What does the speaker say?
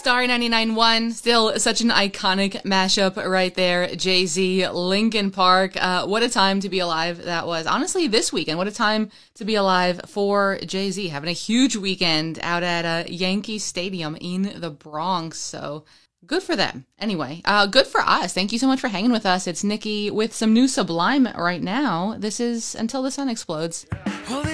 Starry 99.1. Still such an iconic mashup right there. Jay-Z, Linkin Park. What a time to be alive that was. Honestly, this weekend, what a time to be alive for Jay-Z. Having a huge weekend out at Yankee Stadium in the Bronx. So good for them. Anyway, good for us. Thank you so much for hanging with us. It's Nikki with some new Sublime right now. This is Until the Sun Explodes.